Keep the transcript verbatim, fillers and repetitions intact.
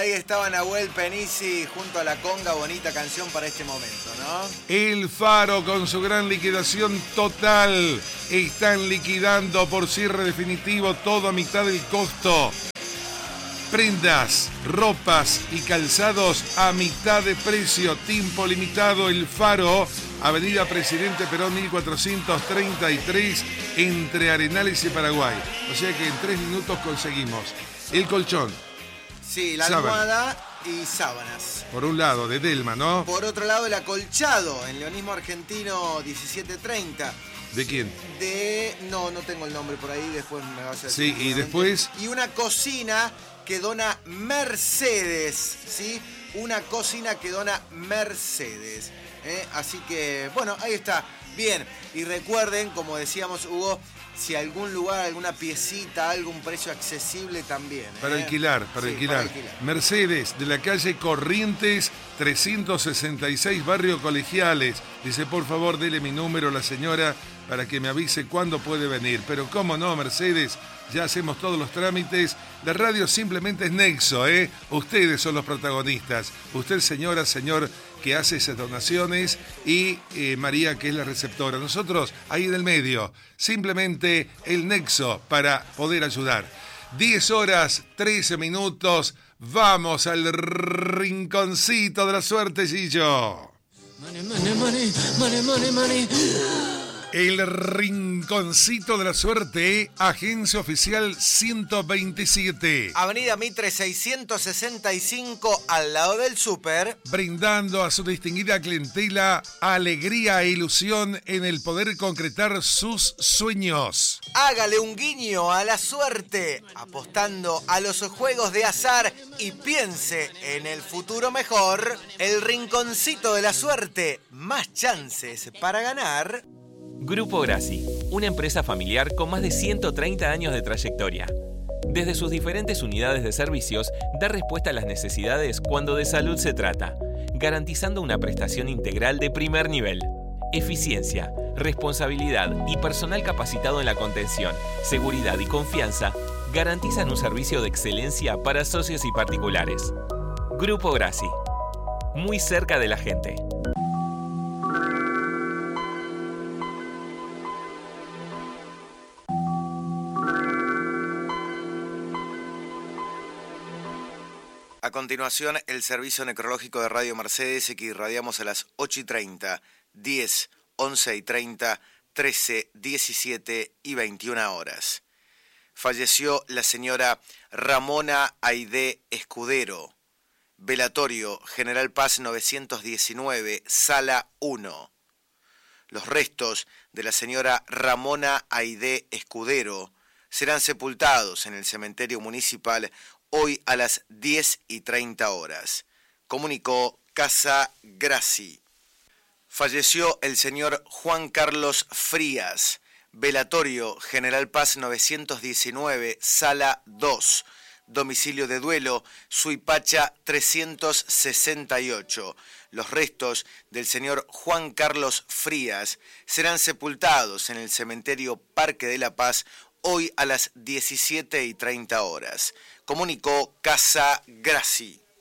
ahí estaba Nahuel Penisi junto a la conga, bonita canción para este momento, ¿no? El Faro con su gran liquidación total. Están liquidando por cierre definitivo todo a mitad del costo. Prendas, ropas y calzados a mitad de precio. Tiempo limitado. El Faro, Avenida Presidente Perón mil cuatrocientos treinta y tres, entre Arenales y Paraguay. O sea que en tres minutos conseguimos el colchón. Sí, la Sábana. almohada y sábanas. Por un lado, de Delma, ¿no? Por otro lado, el acolchado en Leonismo Argentino diecisiete treinta. ¿De quién? De... No, no tengo el nombre por ahí, después me vas a decir. Sí, y después... Y una cocina que dona Mercedes, ¿sí? Una cocina que dona Mercedes. ¿eh? Así que, bueno, ahí está. Bien, y recuerden, como decíamos, Hugo, si algún lugar, alguna piecita, algún precio accesible también. ¿eh? Para alquilar, para, sí, alquilar. para alquilar. Mercedes, de la calle Corrientes, trescientos sesenta y seis, Barrio Colegiales. Dice, por favor, dele mi número a la señora para que me avise cuándo puede venir. Pero cómo no, Mercedes, ya hacemos todos los trámites. La radio simplemente es nexo, ¿eh? Ustedes son los protagonistas. Usted, señora, señor, que hace esas donaciones, y eh, María, que es la receptora. Nosotros, ahí en el medio, simplemente el nexo para poder ayudar. diez horas, trece minutos, vamos al rinconcito de la suerte, Gillo. Money, money, money, money, money, money. El rinconcito de la suerte, agencia oficial ciento veintisiete. Avenida Mitre seiscientos sesenta y cinco, al lado del súper. Brindando a su distinguida clientela alegría e ilusión en el poder concretar sus sueños. Hágale un guiño a la suerte, apostando a los juegos de azar y piense en el futuro mejor. El rinconcito de la suerte, más chances para ganar. Grupo Grassi, una empresa familiar con más de ciento treinta años de trayectoria. Desde sus diferentes unidades de servicios, da respuesta a las necesidades cuando de salud se trata, garantizando una prestación integral de primer nivel. Eficiencia, responsabilidad y personal capacitado en la contención, seguridad y confianza garantizan un servicio de excelencia para socios y particulares. Grupo Grassi, muy cerca de la gente. A continuación, el servicio necrológico de Radio Mercedes, que irradiamos a las ocho y treinta, diez, once y treinta, trece, diecisiete y veintiuna horas. Falleció la señora Ramona Aidé Escudero. Velatorio, General Paz novecientos diecinueve, Sala uno. Los restos de la señora Ramona Aidé Escudero serán sepultados en el cementerio municipal hoy a las diez y treinta horas. Comunicó Casa Grassi. Falleció el señor Juan Carlos Frías. Velatorio, General Paz novecientos diecinueve, Sala dos. Domicilio de duelo, Suipacha trescientos sesenta y ocho. Los restos del señor Juan Carlos Frías serán sepultados en el cementerio Parque de la Paz hoy a las diecisiete y treinta horas. Comunicó Casa Grassi.